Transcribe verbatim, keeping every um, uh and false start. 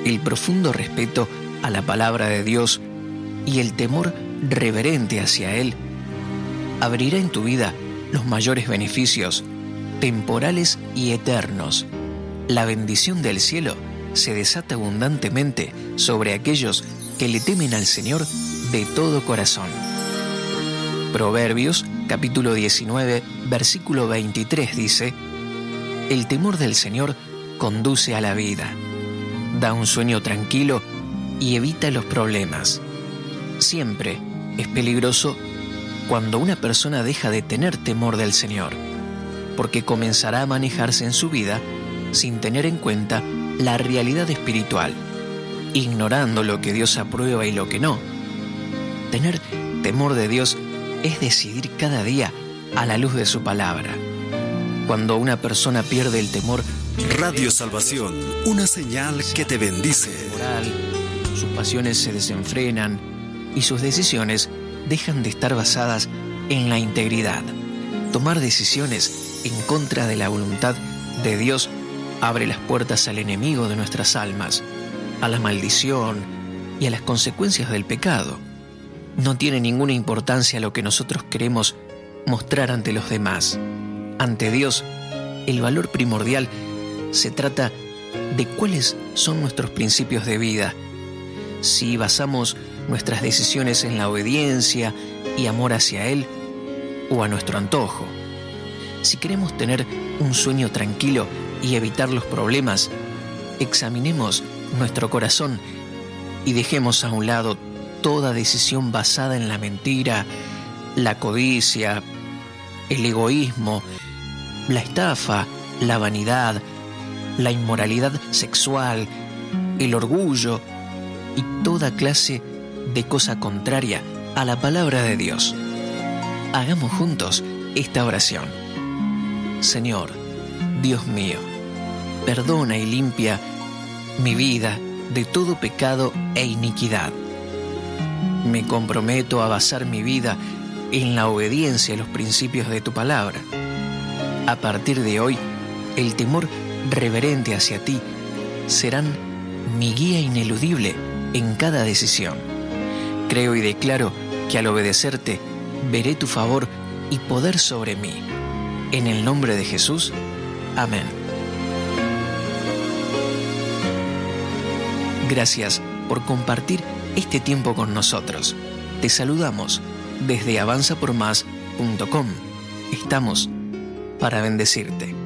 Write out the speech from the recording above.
el profundo respeto a la palabra de Dios y el temor reverente hacia Él abrirá en tu vida los mayores beneficios temporales y eternos. La bendición del cielo se desata abundantemente sobre aquellos que le temen al Señor de todo corazón. Proverbios capítulo diecinueve, versículo veintitrés dice: el temor del Señor conduce a la vida, da un sueño tranquilo y evita los problemas. Siempre es peligroso cuando una persona deja de tener temor del Señor, porque comenzará a manejarse en su vida sin tener en cuenta la realidad espiritual, ignorando lo que Dios aprueba y lo que no. Tener temor de Dios es decidir cada día a la luz de su palabra. Cuando una persona pierde el temor, Radio Salvación, una señal que te bendice. Moral, sus pasiones se desenfrenan y sus decisiones dejan de estar basadas en la integridad. Tomar decisiones en contra de la voluntad de Dios abre las puertas al enemigo de nuestras almas, a la maldición y a las consecuencias del pecado. No tiene ninguna importancia lo que nosotros queremos mostrar ante los demás. Ante Dios, el valor primordial se trata de cuáles son nuestros principios de vida. Si basamos nuestras decisiones en la obediencia y amor hacia Él o a nuestro antojo. Si queremos tener un sueño tranquilo y evitar los problemas, examinemos nuestro corazón y dejemos a un lado toda decisión basada en la mentira, la codicia, el egoísmo, la estafa, la vanidad, la inmoralidad sexual, el orgullo y toda clase de cosa contraria a la palabra de Dios. Hagamos juntos esta oración. Señor, Dios mío, perdona y limpia mi vida de todo pecado e iniquidad. Me comprometo a basar mi vida en la obediencia a los principios de tu palabra. A partir de hoy, el temor reverente hacia ti serán mi guía ineludible en cada decisión. Creo y declaro que al obedecerte veré tu favor y poder sobre mí. En el nombre de Jesús, amén. Gracias por compartir este tiempo con nosotros. Te saludamos desde avanza por más punto com. Estamos para bendecirte.